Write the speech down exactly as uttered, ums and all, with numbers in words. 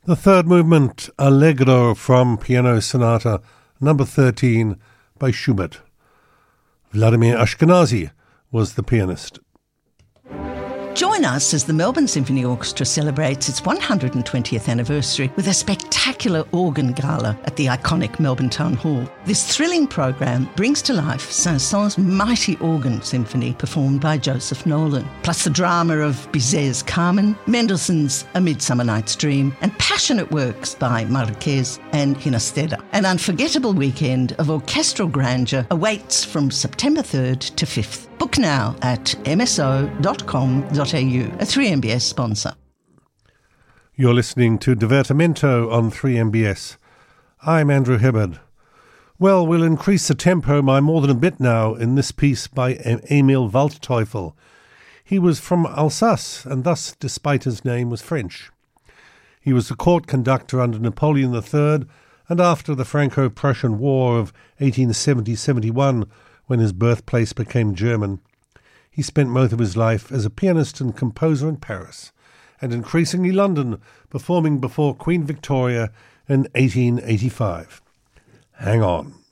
The third movement, Allegro from Piano Sonata number thirteen by Schubert. Vladimir Ashkenazy was the pianist. Join us as the Melbourne Symphony Orchestra celebrates its one hundred twentieth anniversary with a spectacular organ gala at the iconic Melbourne Town Hall. This thrilling program brings to life Saint-Saëns' mighty organ symphony performed by Joseph Nolan, plus the drama of Bizet's Carmen, Mendelssohn's A Midsummer Night's Dream, and passionate works by Marquez and Ginastera. An unforgettable weekend of orchestral grandeur awaits from September third to fifth. Book now at m s o dot com dot a u, a three M B S sponsor. You're listening to Divertimento on three M B S. I'm Andrew Hibbard. Well, we'll increase the tempo by more than a bit now in this piece by Emil Waldteufel. He was from Alsace and thus, despite his name, was French. He was the court conductor under Napoleon the Third and after the Franco-Prussian War of eighteen seventy to seventy-one, when his birthplace became German. He spent most of his life as a pianist and composer in Paris, and increasingly London, performing before Queen Victoria in eighteen eighty-five. Hang on.